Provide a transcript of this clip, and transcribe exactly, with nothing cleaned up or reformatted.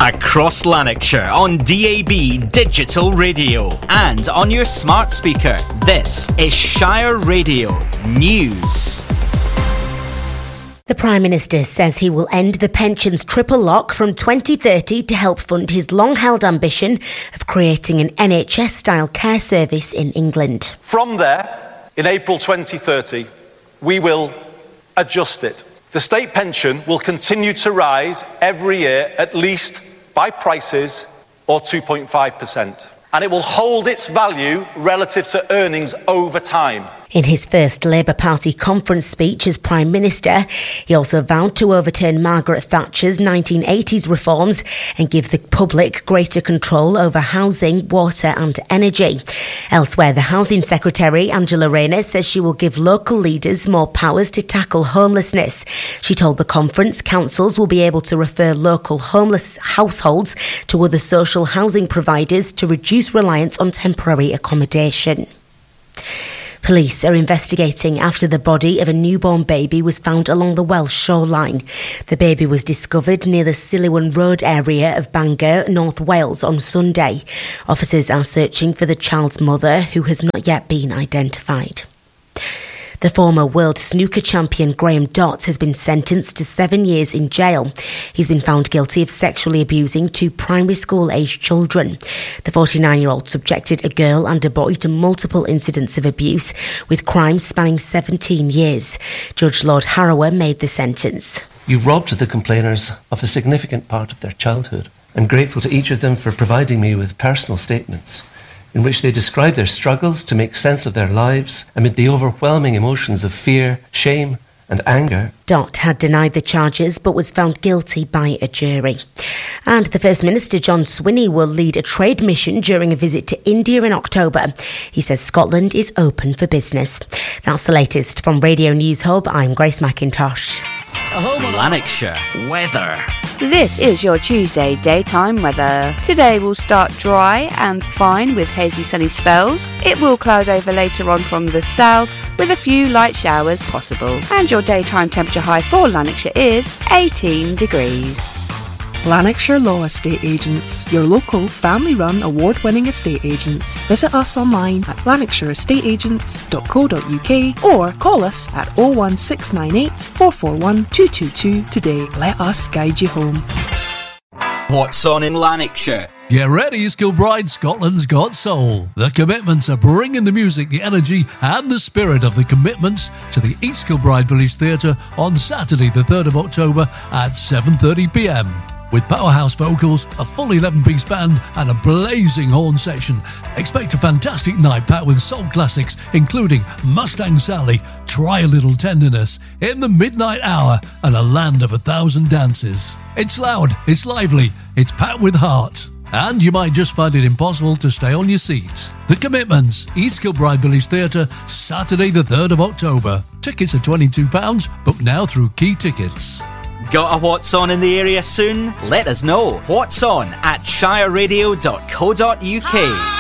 Across Lanarkshire on D A B Digital Radio and on your smart speaker. This is Shire Radio News. The Prime Minister says he will end the pensions triple lock from twenty thirty to help fund his long-held ambition of creating an N H S-style care service in England. From there, in April twenty thirty, we will adjust it. The state pension will continue to rise every year, at least by prices or two point five percent. And it will hold its value relative to earnings over time. In his first Labour Party conference speech as Prime Minister, he also vowed to overturn Margaret Thatcher's nineteen eighties reforms and give the public greater control over housing, water and energy. Elsewhere, the Housing Secretary, Angela Rayner, says she will give local leaders more powers to tackle homelessness. She told the conference councils will be able to refer local homeless households to other social housing providers to reduce reliance on temporary accommodation. Police are investigating after the body of a newborn baby was found along the Welsh shoreline. The baby was discovered near the Siliwan Road area of Bangor, North Wales on Sunday. Officers are searching for the child's mother, who has not yet been identified. The former world snooker champion Graham Dott has been sentenced to seven years in jail. He's been found guilty of sexually abusing two primary school-aged children. The forty-nine-year-old subjected a girl and a boy to multiple incidents of abuse, with crimes spanning seventeen years. Judge Lord Harrower made the sentence. You robbed the complainers of a significant part of their childhood. I'm grateful to each of them for providing me with personal statements in which they describe their struggles to make sense of their lives amid the overwhelming emotions of fear, shame and anger. Dott had denied the charges but was found guilty by a jury. And the First Minister, John Swinney, will lead a trade mission during a visit to India in October. He says Scotland is open for business. That's the latest from Radio News Hub. I'm Grace McIntosh. Lanarkshire weather. This is your Tuesday daytime weather. Today will start dry and fine with hazy sunny spells. It will cloud over later on from the south with a few light showers possible. And your daytime temperature high for Lanarkshire is eighteen degrees. Lanarkshire Law Estate Agents, your local family-run award-winning estate agents. Visit us online at lanarkshire estate agents dot co dot uk or call us at oh one six nine eight, four four one, two two two today. Let us guide you home. What's on in Lanarkshire? Get ready, East Kilbride, Scotland's Got Soul. The Commitments are bringing the music, the energy and the spirit of the Commitments to the East Kilbride Village Theatre on Saturday the third of October at seven thirty p m. With powerhouse vocals, a full eleven-piece band and a blazing horn section. Expect a fantastic night packed with soul classics including Mustang Sally, Try a Little Tenderness, In the Midnight Hour and A Land of a Thousand Dances. It's loud, it's lively, it's packed with heart. And you might just find it impossible to stay on your seat. The Commitments, East Kilbride Village Theatre, Saturday the third of October. Tickets are twenty-two pounds, book now through Key Tickets. Got a What's On in the area soon? Let us know. What's On at shire radio dot co dot uk.